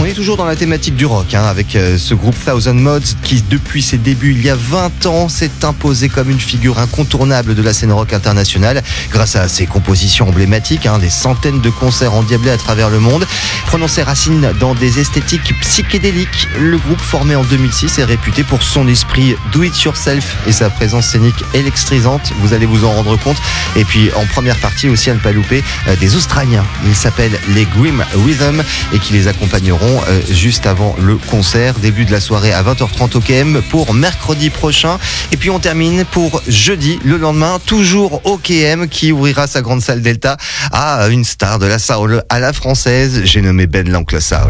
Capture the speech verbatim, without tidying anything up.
est toujours dans la thématique du rock, hein, avec euh, ce groupe Thousand Mods qui, depuis ses débuts il y a vingt ans, s'est imposé comme une figure incontournable de la scène rock internationale grâce à ses compositions emblématiques, hein, des centaines de concerts endiablés à travers le monde. Prenant ses racines dans des esthétiques psychédéliques, le groupe formé en deux mille six est réputé pour son esprit do-it-yourself et sa présence scénique électrisante, vous allez vous en rendre compte. Et puis en première partie aussi à ne pas louper, euh, des Australiens, ils s'appellent les Grim Rhythm et qui les accompagneront euh, juste avant le concert, début de la soirée à vingt heures trente au K M pour mercredi prochain. Et puis on termine pour jeudi, le lendemain, toujours au K M qui ouvrira sa grande salle Delta à une star de la soul à la française, j'ai nommé Ben l'Oncle Soul.